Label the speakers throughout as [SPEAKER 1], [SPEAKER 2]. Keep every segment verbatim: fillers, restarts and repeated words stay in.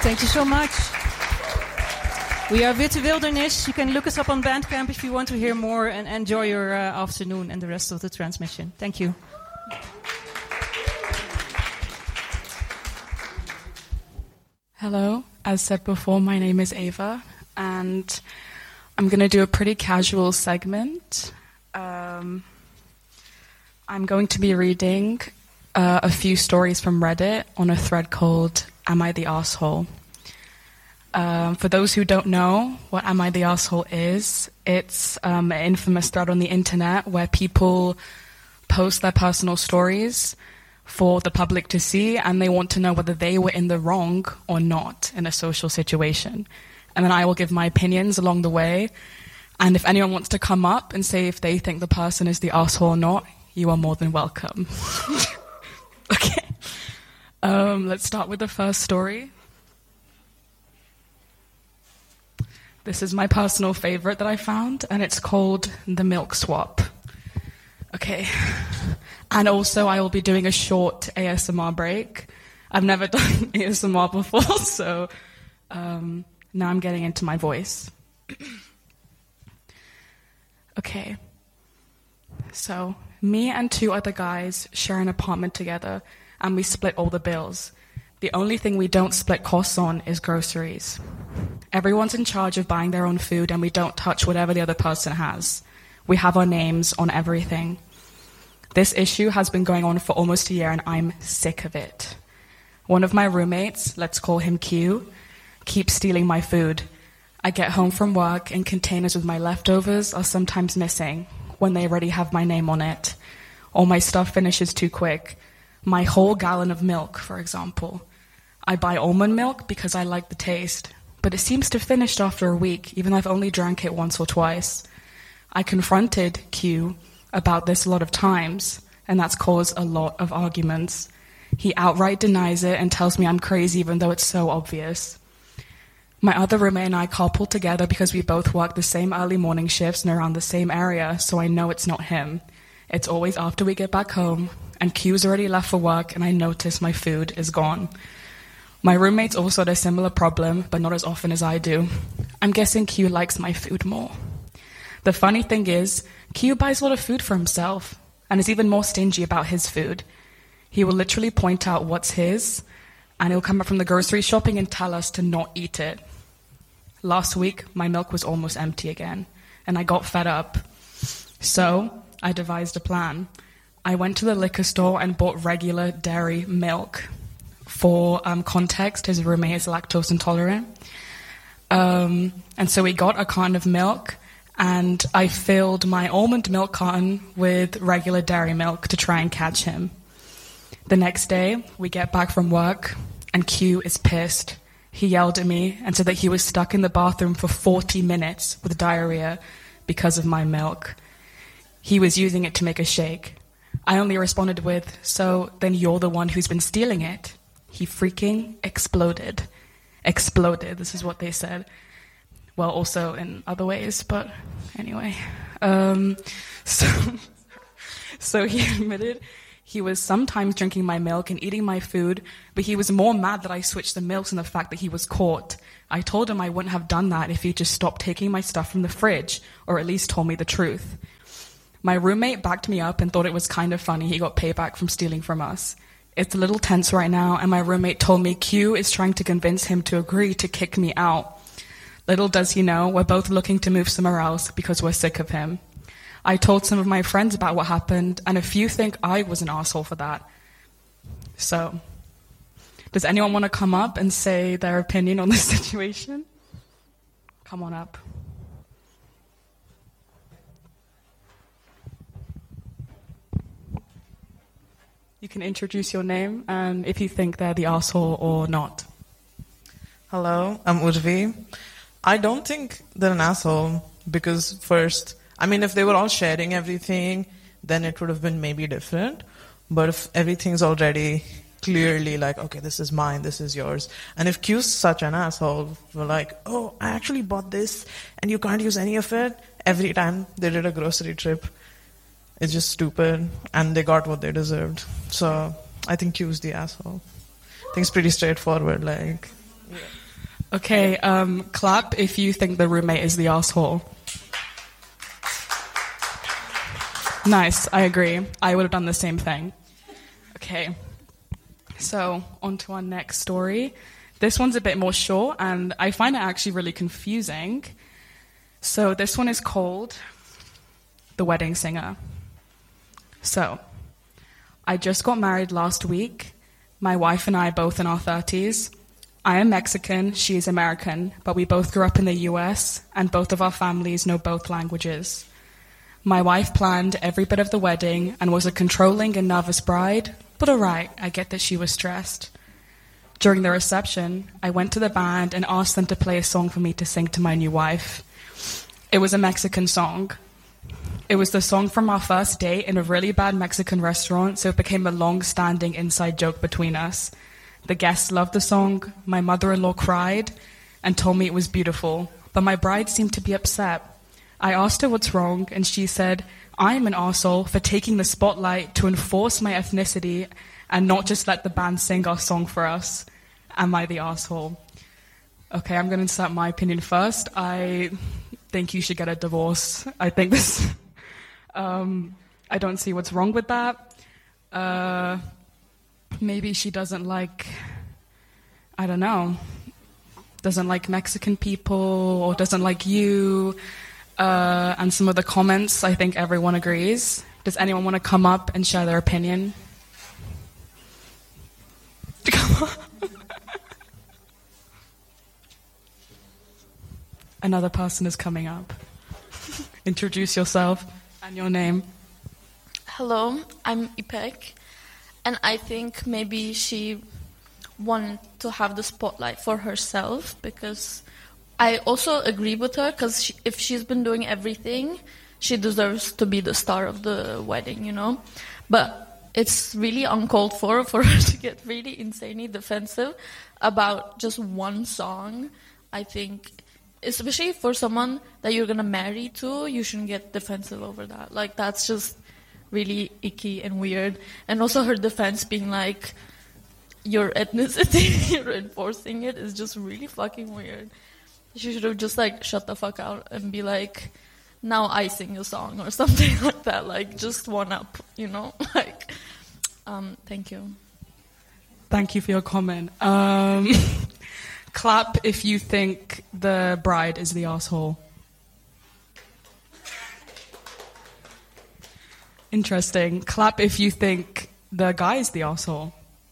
[SPEAKER 1] Thank you so much. We are Witte Wildernis. You can look us up on Bandcamp if you want to hear more, and enjoy your uh, afternoon and the rest of the transmission. Thank you.
[SPEAKER 2] Hello. As said before, my name is Ava, and I'm going to do a pretty casual segment. Um, I'm going to be reading uh, a few stories from Reddit on a thread called Am I the Asshole? Um, for those who don't know what Am I the Asshole is, it's um, an infamous thread on the internet where people post their personal stories for the public to see, and they want to know whether they were in the wrong or not in a social situation. And then I will give my opinions along the way. And if anyone wants to come up and say if they think the person is the asshole or not, you are more than welcome. Okay. Um, let's start with the first story. This is my personal favorite that I found, and it's called The Milk Swap. Okay. And also, I will be doing a short A S M R break. I've never done A S M R before, so um, now I'm getting into my voice. Okay. So, me and two other guys share an apartment together, and we split all the bills. The only thing we don't split costs on is groceries. Everyone's in charge of buying their own food, and we don't touch whatever the other person has. We have our names on everything. This issue has been going on for almost a year, and I'm sick of it. One of my roommates, let's call him Q, keeps stealing my food. I get home from work, and containers with my leftovers are sometimes missing when they already have my name on it. Or my stuff finishes too quick. My whole gallon of milk, for example. I buy almond milk because I like the taste, but it seems to finish after a week, even though I've only drank it once or twice. I confronted Q about this a lot of times, and that's caused a lot of arguments. He outright denies it and tells me I'm crazy, even though it's so obvious. My other roommate and I carpool together because we both work the same early morning shifts and around the same area, so I know it's not him. It's always after we get back home, and Q's already left for work, and I notice my food is gone. My roommates also had a similar problem, but not as often as I do. I'm guessing Q likes my food more. The funny thing is, Q buys a lot of food for himself, and is even more stingy about his food. He will literally point out what's his, and he'll come back from the grocery shopping and tell us to not eat it. Last week, my milk was almost empty again, and I got fed up. So, I devised a plan. I went to the liquor store and bought regular dairy milk. For um, context, his roommate is lactose intolerant. Um, and so we got a carton of milk, and I filled my almond milk carton with regular dairy milk to try and catch him. The next day, we get back from work, and Q is pissed. He yelled at me and said that he was stuck in the bathroom for forty minutes with diarrhea because of my milk. He was using it to make a shake. I only responded with, so then you're the one who's been stealing it. He freaking exploded. Exploded, this is what they said. Well, also in other ways, but anyway. Um, so, so he admitted he was sometimes drinking my milk and eating my food, but he was more mad that I switched the milks and the fact that he was caught. I told him I wouldn't have done that if he just stopped taking my stuff from the fridge, or at least told me the truth. My roommate backed me up and thought it was kind of funny he got payback from stealing from us. It's a little tense right now, and my roommate told me Q is trying to convince him to agree to kick me out. Little does he know, we're both looking to move somewhere else because we're sick of him. I told some of my friends about what happened, and a few think I was an asshole for that. So, does anyone want to come up and say their opinion on this situation? Come on up. You can introduce your name and if you think they're the asshole or not.
[SPEAKER 3] Hello, I'm Urvi. I don't think they're an asshole because first, I mean, if they were all sharing everything, then it would have been maybe different. But if everything's already clearly like, okay, this is mine, this is yours. And if Q's such an asshole, we're like, oh, I actually bought this and you can't use any of it. Every time they did a grocery trip, it's just stupid, and they got what they deserved. So I think Q's the asshole. I think it's pretty straightforward, like... Yeah.
[SPEAKER 2] Okay, um, clap if you think the roommate is the asshole. Nice, I agree. I would have done the same thing. Okay, so on to our next story. This one's a bit more short, and I find it actually really confusing. So this one is called The Wedding Singer. So, I just got married last week. My wife and I are both in our thirties. I am Mexican, she is American, but we both grew up in the U S, and both of our families know both languages. My wife planned every bit of the wedding and was a controlling and nervous bride, but alright, I get that she was stressed. During the reception, I went to the band and asked them to play a song for me to sing to my new wife. It was a Mexican song. It was the song from our first date in a really bad Mexican restaurant, so it became a long-standing inside joke between us. The guests loved the song, my mother-in-law cried, and told me it was beautiful, but my bride seemed to be upset. I asked her what's wrong, and she said, I'm an arsehole for taking the spotlight to enforce my ethnicity and not just let the band sing our song for us. Am I the arsehole? Okay, I'm going to insert my opinion first. I think you should get a divorce. I think this... um, I don't see what's wrong with that. Uh... Maybe she doesn't like, I don't know, doesn't like Mexican people or doesn't like you. Uh, and some of the comments, I think everyone agrees. Does anyone want to come up and share their opinion? Come on. Another person is coming up. Introduce yourself and your name.
[SPEAKER 4] Hello, I'm Ipek. And I think maybe she wanted to have the spotlight for herself, because I also agree with her, because she, if she's been doing everything, she deserves to be the star of the wedding, you know? But it's really uncalled for for her to get really insanely defensive about just one song. I think, especially for someone that you're going to marry to, you shouldn't get defensive over that. Like, that's just... really icky and weird. And also her defense being like, your ethnicity, you're enforcing it, is just really fucking weird. She should have just like shut the fuck out and be like, now I sing a song or something like that. Like, just one up, you know? Like, um, thank you.
[SPEAKER 2] Thank you for your comment. Um, clap if you think the bride is the asshole. Interesting. Clap if you think the guy is the asshole.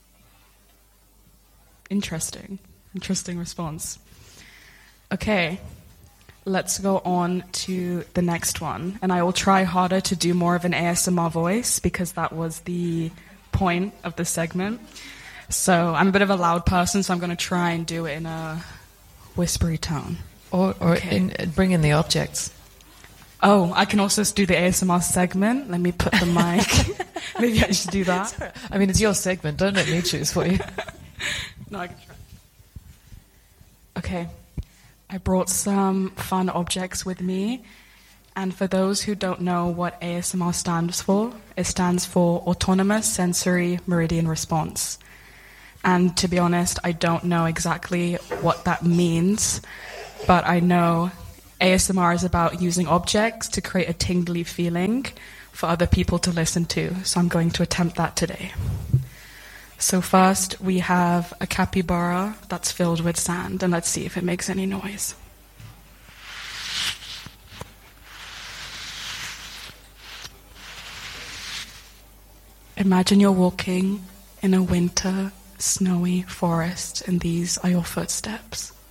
[SPEAKER 2] Interesting. Interesting response. Okay, let's go on to the next one. And I will try harder to do more of an A S M R voice, because that was the point of the segment. So I'm a bit of a loud person, so I'm going to try and do it in a whispery tone.
[SPEAKER 5] Or, or
[SPEAKER 2] Okay.
[SPEAKER 5] in, bring in the objects.
[SPEAKER 2] Oh, I can also do the A S M R segment. Let me put the mic. Maybe I should do that.
[SPEAKER 5] I mean, it's your segment. Don't let me choose for you.
[SPEAKER 2] No, I can try. Okay. I brought some fun objects with me. And for those who don't know what A S M R stands for, it stands for Autonomous Sensory Meridian Response. And to be honest, I don't know exactly what that means, but I know A S M R is about using objects to create a tingly feeling for other people to listen to. So I'm going to attempt that today. So first, we have a capybara that's filled with sand, and let's see if it makes any noise. Imagine you're walking in a winter, snowy forest, and these are your footsteps.